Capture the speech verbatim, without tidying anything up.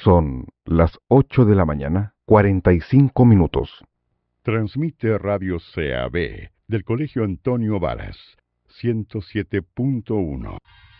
Son las ocho de la mañana, cuarenta y cinco minutos. Transmite Radio C A B del Colegio Antonio Varas, ciento siete punto uno.